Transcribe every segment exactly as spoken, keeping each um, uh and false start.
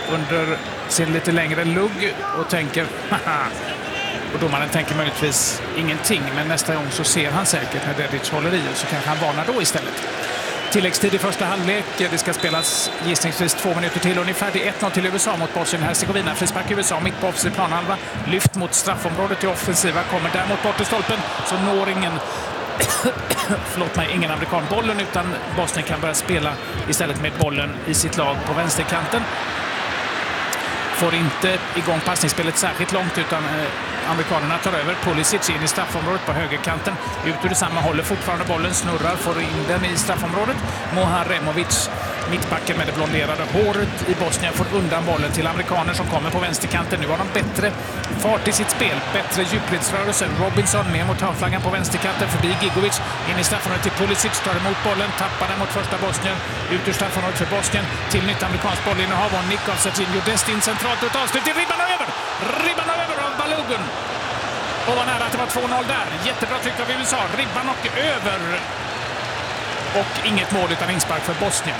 under sin lite längre lugg och tänker haha. Och domaren tänker möjligtvis ingenting, men nästa gång så ser han säkert när Dedic håller i och så kanske han varnar då istället. Tilläggstid i första halvlek. Det ska spelas gissningsvis två minuter till ungefär. Det är ett noll till U S A mot Bosnien-Hercegovina. Frispark U S A mitt på offensiv planhalva. Lyft mot straffområdet i offensiva. Kommer däremot bort i stolpen så når ingen förlåt mig, ingen amerikan bollen, utan Bosnien kan börja spela istället med bollen i sitt lag på vänsterkanten. Får inte igång passningsspelet särskilt långt, utan eh, amerikanerna tar över. Pulisic in i straffområdet på högerkanten. Ut ur detsamma, håller fortfarande bollen, snurrar, får in den i straffområdet. Moharemovic, mittbacken med det blonderade håret i Bosnien, får undan bollen till amerikaner som kommer på vänsterkanten. Nu har de bättre fart i sitt spel, bättre djupledsrörelse. Robinson ner mot hörnflaggan på vänsterkanten, förbi Gigovic, in i straffområdet till Pulisic, tar emot bollen, tappar den mot första Bosnien, ut ur straffområdet för Bosnien, till nytt amerikanskt bollinnehav och nick av Serginho Dest in centralt och ett avslut till ribban över! Ribban över av Balogun! Och var nära att det var två noll där. Jättebra tryck av U S A, ribban och över. Och inget mål utan inspark för Bosnien.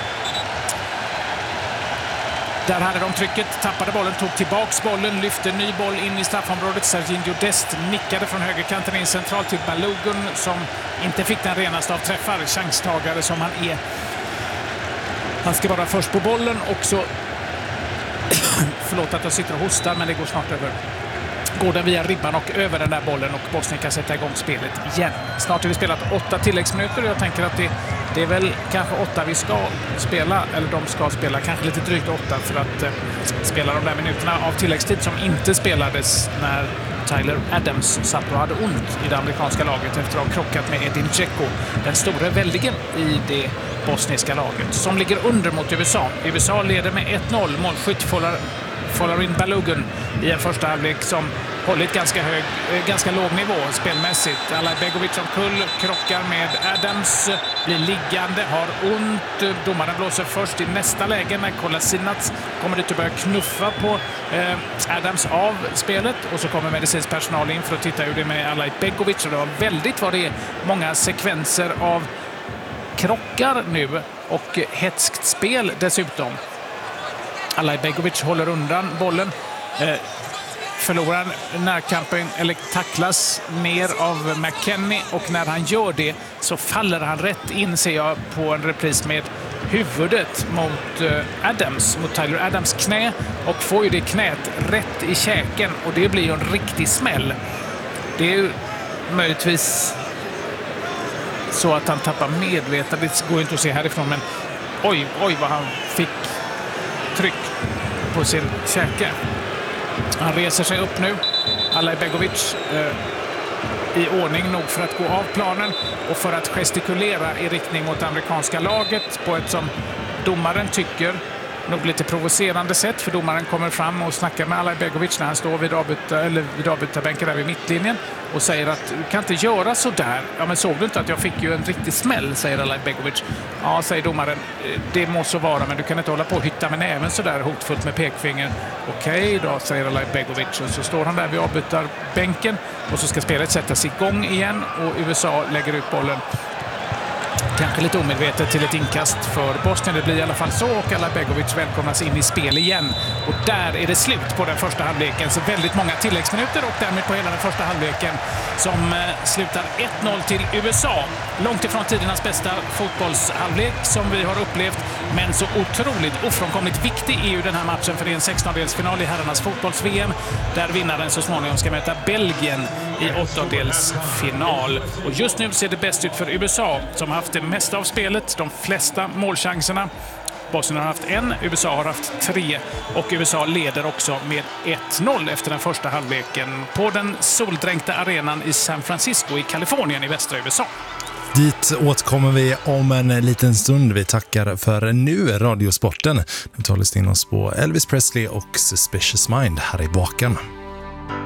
Där hade de trycket, tappade bollen, tog tillbaks bollen, lyfte ny boll in i straffområdet. Serginho Dest nickade från högerkanten in centralt till Balogun som inte fick den renaste av träffar. Chanstagare som han är. Han ska vara först på bollen och så förlåt att jag sitter och hostar, men det går snart över. Går den via ribban och över den där bollen och Bosnien kan sätta igång spelet igen. Snart har vi spelat åtta tilläggsminuter och jag tänker att det, det är väl kanske åtta vi ska spela, eller de ska spela, kanske lite drygt åtta för att eh, spela de där minuterna av tilläggstid som inte spelades när Tyler Adams satt och hade ont i det amerikanska laget efter att ha krockat med Edin Dzeko, den store väldigen i det bosniska laget, som ligger under mot U S A. U S A leder med ett noll. Målskytt Folarin Balogun i en första halvlek som hållit ganska hög, ganska låg nivå spelmässigt. Alajbegovic som kull, krockar med Adams, blir liggande, har ont. Domaren blåser först i nästa läge när Kolasinac kommer dit och börjar knuffa på eh, Adams av spelet. Och så kommer medicinsk personal in för att titta hur det är med Alajbegovic. Och det var väldigt vad det är många sekvenser av krockar nu och hetskt spel dessutom. Alajbegovic håller undan bollen. Eh, förlorar närkampen eller tacklas ner av McKennie, och när han gör det så faller han rätt in, ser jag på en repris, med huvudet mot eh, Adams, mot Tyler Adams knä, och får ju det knät rätt i käken och det blir ju en riktig smäll. Det är ju möjligtvis så att han tappar medvetandet, det går inte att se härifrån, men oj, oj vad han fick tryck på sin käke. Han reser sig upp nu, Alajbegovic, eh, i ordning nog för att gå av planen och för att gestikulera i riktning mot amerikanska laget på ett som domaren tycker nog lite provocerande sätt, för domaren kommer fram och snackar med Alajbegovic när han står vid avbyta, eller vid avbytarbänken där vid mittlinjen och säger att du kan inte göra så där. Ja, men såg du inte att jag fick ju en riktig smäll, säger Alajbegovic. Ja, säger domaren, det må så vara, men du kan inte hålla på och hytta med näven så där hotfullt med pekfinger. Okej då, säger Alajbegovic, och så står han där vid avbytarbänken och så ska spelet sättas igång igen och U S A lägger ut bollen. Kanske lite omedvetet till ett inkast för Bosnien. Det blir i alla fall så, och Alajbegovic välkomnas in i spel igen. Och där är det slut på den första halvleken. Så väldigt många tilläggsminuter och därmed på hela den första halvleken som eh, slutar ett noll till U S A. Långt ifrån tidernas bästa fotbollshalvlek som vi har upplevt, men så otroligt ofrånkomligt viktig är ju den här matchen, för det är en sextondelsfinal i herrarnas fotbolls-V M där vinnaren så småningom ska möta Belgien i åttondelsfinal. Och just nu ser det bäst ut för U S A som har haft det mesta av spelet, de flesta målchanserna. Bosnien har haft en, U S A har haft tre, och U S A leder också med ett noll efter den första halvleken på den soldränkta arenan i San Francisco i Kalifornien i västra U S A. Dit återkommer vi om en liten stund. Vi tackar för nu Radiosporten. Nu tar vi in oss på Elvis Presley och Suspicious Mind här i baken.